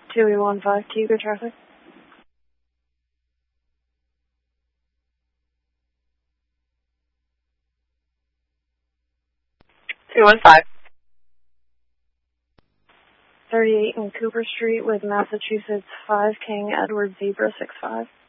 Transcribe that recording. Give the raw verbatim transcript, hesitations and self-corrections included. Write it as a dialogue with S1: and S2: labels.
S1: two E one five Q, good traffic.
S2: two one five.
S1: thirty-eight in Cooper Street with Massachusetts five King Edward Zebra six five.